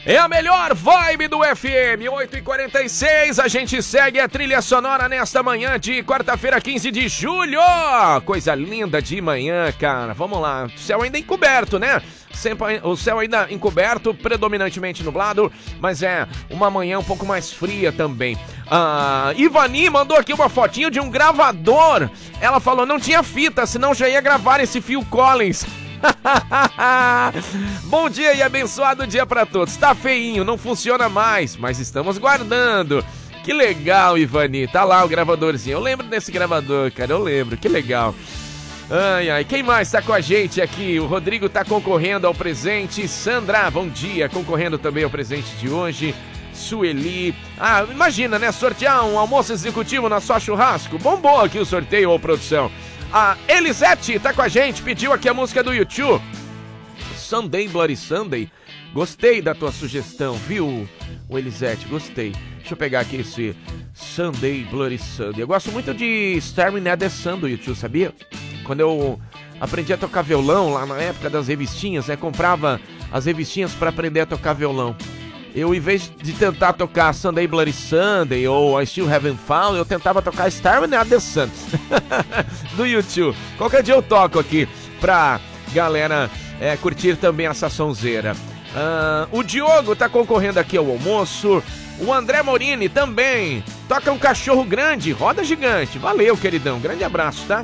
É a melhor vibe do FM, 8h46, a gente segue a trilha sonora nesta manhã de quarta-feira, 15 de julho. Coisa linda de manhã, cara. Vamos lá, o céu ainda encoberto, né? Sempre o céu ainda encoberto, predominantemente nublado, mas é uma manhã um pouco mais fria também. Ivani mandou aqui uma fotinho de um gravador. Ela falou, não tinha fita, senão já ia gravar esse Phil Collins. Bom dia e abençoado dia pra todos. Tá feinho, não funciona mais, mas estamos guardando. Que legal, Ivani. Tá lá o gravadorzinho. Eu lembro desse gravador, cara, eu lembro. Que legal. Ai, quem mais tá com a gente aqui? O Rodrigo tá concorrendo ao presente. Sandra, bom dia, concorrendo também ao presente de hoje. Sueli. Imagina, né? Sortear um almoço executivo na sua churrasco. Bombou aqui o sorteio, ô produção. A Elisete tá com a gente, pediu aqui a música do YouTube. Sunday, Bloody Sunday. Gostei da tua sugestão, viu, o Elisete? Gostei. Deixa eu pegar aqui esse Sunday, Bloody Sunday. Eu gosto muito de Staring at the Sun do YouTube, sabia? Quando eu aprendi a tocar violão, lá na época das revistinhas, né? Comprava as revistinhas para aprender a tocar violão. Eu, em vez de tentar tocar Sunday, Bloody Sunday ou I Still Haven't Found, eu tentava tocar Staring at the Sun do YouTube. Qualquer dia eu toco aqui pra galera curtir também essa sonzeira. O Diogo tá concorrendo aqui ao almoço. O André Morini também. Toca um cachorro grande, roda gigante. Valeu, queridão. Grande abraço, tá?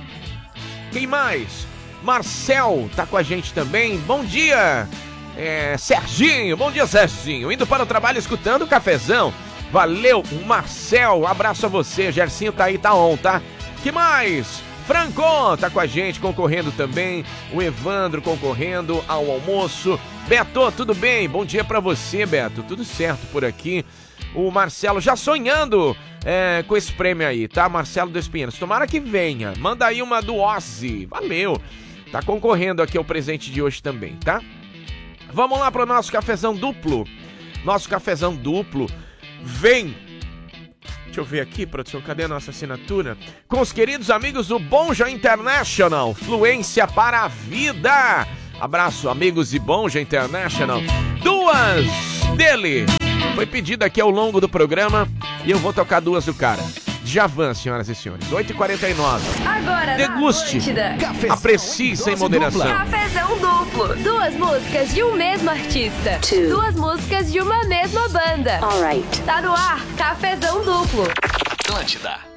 Quem mais? Marcel tá com a gente também. Bom dia! Serginho, bom dia, Serginho. Indo para o trabalho escutando o cafezão. Valeu, Marcel, um abraço a você. Gercinho tá aí, tá on, tá? Que mais? Franco tá com a gente, concorrendo também. O Evandro concorrendo ao almoço. Beto, tudo bem? Bom dia pra você, Beto. Tudo certo por aqui. O Marcelo já sonhando com esse prêmio aí, tá? Marcelo dos Pinheiros. Tomara que venha. Manda aí uma do Ozzy. Valeu. Tá concorrendo aqui ao presente de hoje também, tá? Vamos lá pro nosso cafezão duplo. Nosso cafezão duplo vem... Deixa eu ver aqui, produção, cadê a nossa assinatura? Com os queridos amigos do Bonja International. Fluência para a vida. Abraço, amigos de Bonja International. Duas dele. Foi pedido aqui ao longo do programa e eu vou tocar duas do cara. Djavan, senhoras e senhores. 8h49. Agora deguste, aprecie sem moderação. Cafezão duplo. Duas músicas de um mesmo artista. Duas músicas de uma mesma banda. Alright. Tá no ar, Cafezão duplo. Atlântida.